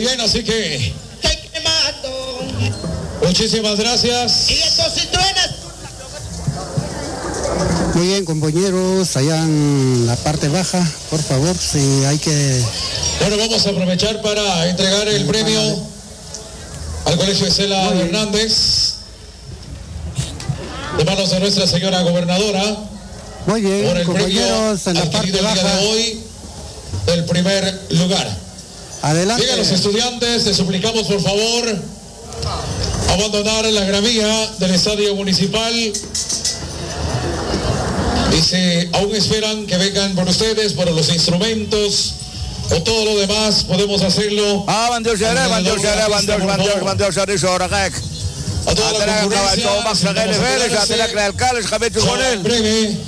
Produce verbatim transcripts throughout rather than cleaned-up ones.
bien, así que muchísimas gracias. Y entonces truenas. Muy bien, compañeros, allá en la parte baja, por favor, si hay que... Bueno, vamos a aprovechar para entregar el premio al Colegio Estela Hernández, de manos de nuestra señora gobernadora. Muy bien, por el compañeros, premio en la parte adquirido el día baja. de hoy del primer lugar. Adelante. Digan los estudiantes, les suplicamos por favor abandonar la gramía del estadio municipal. Y si aún esperan que vengan por ustedes, por los instrumentos o todo lo demás, podemos hacerlo. Ah, bandios, bandios, bandios, bandios, bandios, bandios, ahora a toda la concurrencia, breve,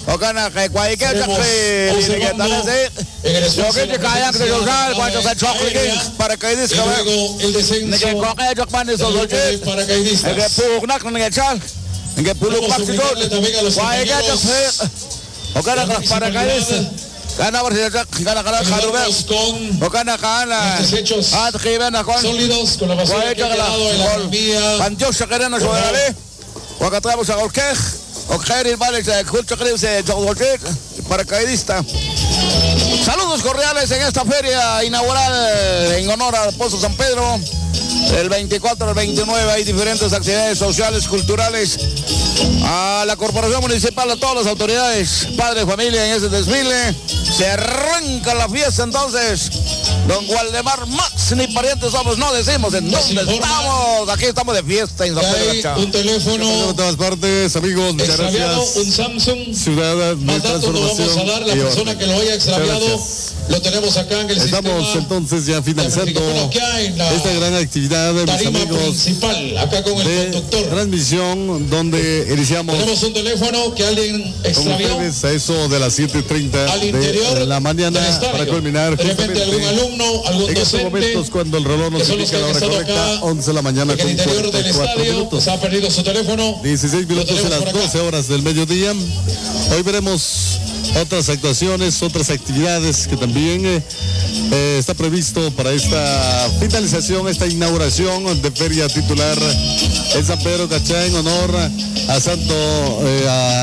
Gana gana gana con los hechos sólidos con la basura que ha quedado en la economía. Bandios شغالين شويه وقطعوا شغل كيخ وخير البالج كل شغل se paracaidista. Saludos cordiales en esta feria inaugural en honor al Pozo San Pedro. Del veinticuatro al veintinueve hay diferentes actividades sociales, culturales. A la corporación municipal, a todas las autoridades, padres, familia en ese desfile. Se arranca la fiesta entonces. Don Waldemar Max, ni parientes somos, no decimos en dónde estamos. Aquí estamos de fiesta en San Pedro. Un teléfono de todas partes, amigos, muchas extraviado, gracias. Un Samsung. Ciudad Más datos lo vamos a dar. La persona que lo haya extraviado lo tenemos acá en el Estamos sistema. entonces ya finalizando esta gran actividad de mis tarima amigos principal, acá con el de conductor. transmisión, donde iniciamos Tenemos un teléfono que alguien con extravió ustedes a eso de las siete treinta al interior de la mañana del estadio. para culminar De repente algún alumno, algún en estos docente, momentos cuando el reloj nos que son los indica la que han hora estado correcta, acá once de la mañana en el con interior del cuarenta y cuatro estadio, minutos. se ha perdido su teléfono. dieciséis minutos Lo de tenemos las por acá. doce horas del mediodía. Hoy veremos otras actuaciones, otras actividades que también eh, eh, está previsto para esta finalización, esta inauguración de feria titular en San Pedro Cachá en honor a Santo eh,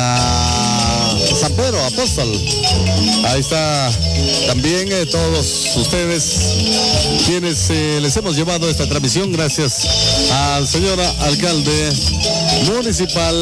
a San Pedro Apóstol. Ahí está también eh, todos ustedes quienes eh, les hemos llevado esta transmisión gracias al señor alcalde municipal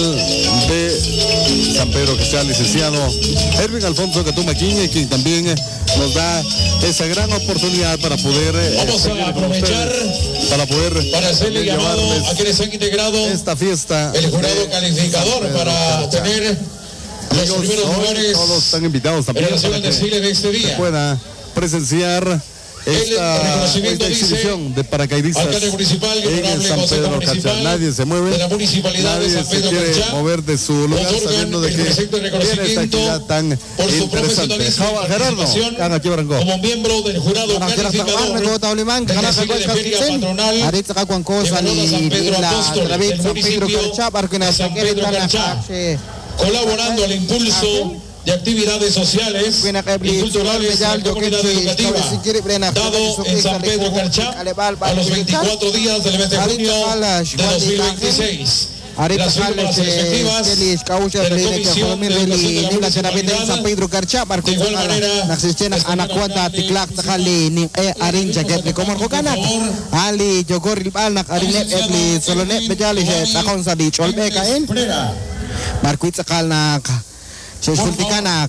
de San Pedro Cachá, licenciado Erwin Alfonso Catumaquiña, quien también eh, nos da esa gran oportunidad para poder eh, Vamos a aprovechar para poder para hacerle llamado a quienes han integrado esta fiesta el jurado calificador para tener los Amigos, primeros hoy lugares todos están invitados también en el para que desfile de este se día. pueda presenciar esta, reconocimiento esta exhibición de paracaidistas alcalde municipal y en honorable San consejo Pedro municipal Cachá. Nadie se mueve, de la municipalidad de nadie San se Pedro quiere Cachá mover de su lugar otorgan sabiendo de el que presente tiene esta reconocimiento actividad tan por su interesante. profesionalismo y Java Gerardo, participación Can aquí Barangó. como miembro del jurado calificador del desfile de feria patronal Arit sa kwan ko sa en honor a San Pedro la Apóstol David del San Pedro municipio Carcha barkuna de sa San Pedro Carcha, colaborando al impulso de actividades sociales y culturales en la comunidad educativa, dado en San Pedro Carcha a los veinticuatro días del mes de junio de dos mil veintiséis. Las firmas respectivas de la Comisión de Educación de la Municipalidad. San Pedro Carcha De igual manera, nagsistena anak kwanta tiklak sakali ni e arin jacket ni komon ko kanak ali jogor bal nak arinet etli solonet bejali je takon sa di cholbe kain markuit sakal nak sesultikanak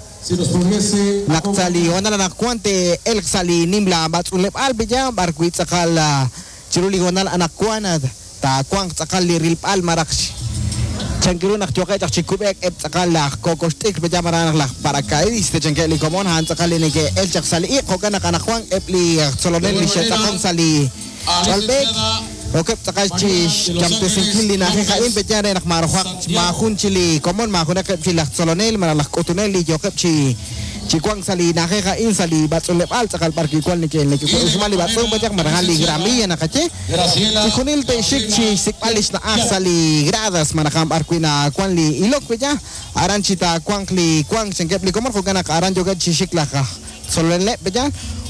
naksali wana na nakwante el sali nimla batsulep al beja markuit sakal ciruli wana anak kwanad ta kwang sakal liril al marakshi Changkiru nak chokai tak cikubek ep sakala kokostik bejamara nak paracaidista changkeli komon han sakali ni ke el chak sali ko kana kana kwang ep li solonel li shetakon sali solbek okep takachi jamte sinkili na he kain bejare nak marhak mahun chili komon mahun ek chilak solonel maralak kotunel li jokep chi Chikwang sali na kaya kain sali batsulep al sakal parki kwal ni kel ni usmali batsung bajak marahali grami na kache chikunil te shik chi sikpalis na asali gradas manakam arki na kwal li ilok beja aran chita kwang li kwang sengkep li komor ko kana aran joga chi shik la ka solenle beja